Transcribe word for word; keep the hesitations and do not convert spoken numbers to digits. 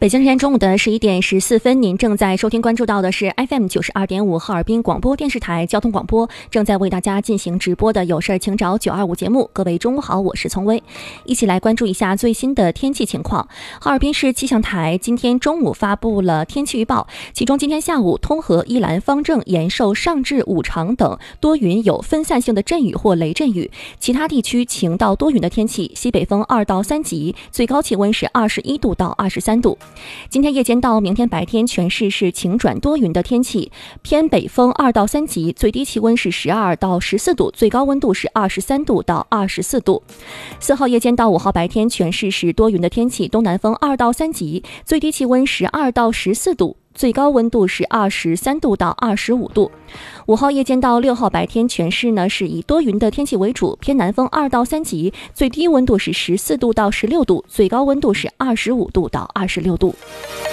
北京时间中午的十一点十四分，您正在收听关注到的是 F M 九十二点五哈尔滨广播电视台交通广播，正在为大家进行直播的有事请找九二五节目。各位中午好，我是丛薇，一起来关注一下最新的天气情况。哈尔滨市气象台今天中午发布了天气预报，其中今天下午通河、依兰、方正、延寿、上治、五常等多云有分散性的阵雨或雷阵雨，其他地区晴到多云的天气，西北风二到三级，最高气温是二十一度到二十三度。今天夜间到明天白天，全市是晴转多云的天气，偏北风二到三级，最低气温是十二到十四度，最高温度是二十三度到二十四度。四号夜间到五号白天，全市是多云的天气，东南风二到三级，最低气温十二到十四度，最高温度是二十三度到二十五度。五号夜间到六号白天，全市呢是以多云的天气为主，偏南风二到三级，最低温度是十四度到十六度，最高温度是二十五度到二十六度。